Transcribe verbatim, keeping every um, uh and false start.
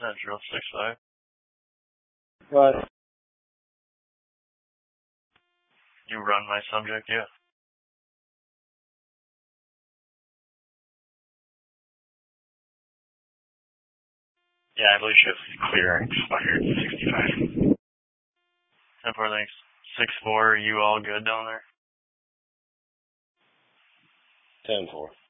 Central, six five. What? You run my subject, yeah. Yeah, I believe shift clear expired sixty-five. ten four, thanks. six four, are you all good down there? ten four.